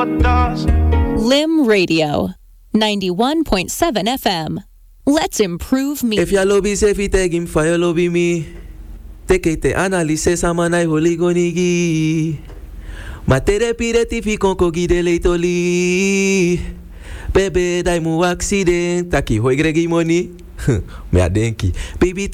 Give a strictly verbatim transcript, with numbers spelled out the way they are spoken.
Lim Radio, ninety-one point seven F M. Let's improve me. If your lobby say fi take him for your lobby me, take it analysis amanai holy gonigi. Matere pireti fi konko gide leitoli. Bebe dai mu accident taki hoi gregi money. Me adenki. Baby